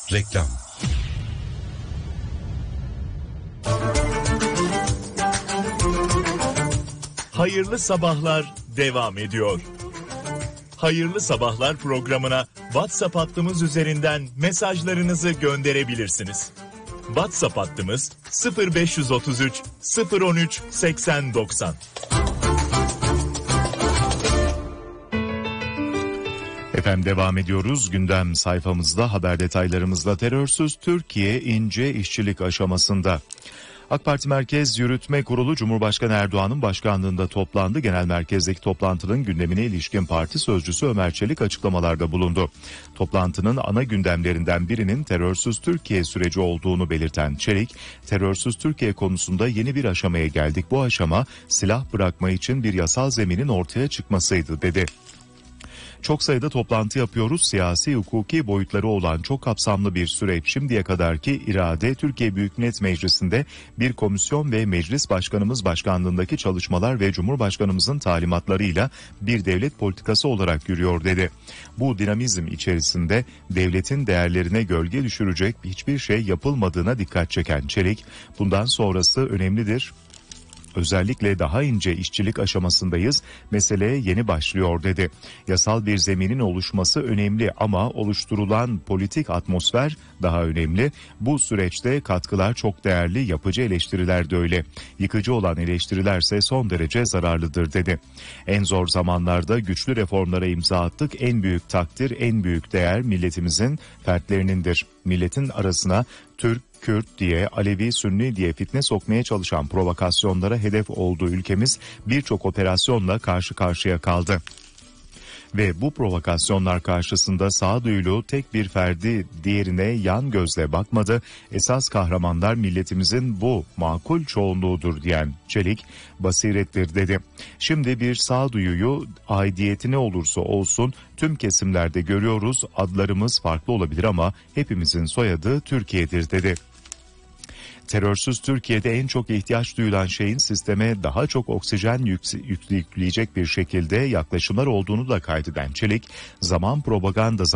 Reklam. Hayırlı sabahlar devam ediyor. Hayırlı sabahlar programına WhatsApp hattımız üzerinden mesajlarınızı gönderebilirsiniz. WhatsApp hattımız 0533 013 8090. Efendim devam ediyoruz. Gündem sayfamızda haber detaylarımızla terörsüz Türkiye ince işçilik aşamasında. AK Parti Merkez Yürütme Kurulu Cumhurbaşkanı Erdoğan'ın başkanlığında toplandı. Genel merkezdeki toplantının gündemine ilişkin parti sözcüsü Ömer Çelik açıklamalarda bulundu. Toplantının ana gündemlerinden birinin terörsüz Türkiye süreci olduğunu belirten Çelik, terörsüz Türkiye konusunda yeni bir aşamaya geldik. Bu aşama silah bırakma için bir yasal zeminin ortaya çıkmasıydı dedi. Çok sayıda toplantı yapıyoruz. Siyasi, hukuki boyutları olan çok kapsamlı bir süreç. Şimdiye kadarki irade Türkiye Büyük Millet Meclisi'nde bir komisyon ve meclis başkanımız başkanlığındaki çalışmalar ve Cumhurbaşkanımızın talimatlarıyla bir devlet politikası olarak yürüyor dedi. Bu dinamizm içerisinde devletin değerlerine gölge düşürecek hiçbir şey yapılmadığına dikkat çeken Çelik, bundan sonrası önemlidir. Özellikle daha ince işçilik aşamasındayız. Meseleye yeni başlıyor dedi. Yasal bir zeminin oluşması önemli ama oluşturulan politik atmosfer daha önemli. Bu süreçte katkılar çok değerli, yapıcı eleştiriler de öyle. Yıkıcı olan eleştirilerse son derece zararlıdır dedi. En zor zamanlarda güçlü reformlara imza attık. En büyük takdir, en büyük değer milletimizin fertlerinindir. Milletin arasına Türk, Kürt diye, Alevi, Sünni diye fitne sokmaya çalışan provokasyonlara hedef olduğu ülkemiz birçok operasyonla karşı karşıya kaldı. Ve bu provokasyonlar karşısında sağduyulu tek bir ferdi diğerine yan gözle bakmadı. Esas kahramanlar milletimizin bu makul çoğunluğudur diyen Çelik, basirettir dedi. Şimdi bir sağduyuyu aidiyeti ne olursa olsun tüm kesimlerde görüyoruz. Adlarımız farklı olabilir ama hepimizin soyadı Türkiye'dir dedi. Terörsüz Türkiye'de en çok ihtiyaç duyulan şeyin sisteme daha çok oksijen yükleyecek bir şekilde yaklaşımlar olduğunu da kaydeden Çelik, zaman propaganda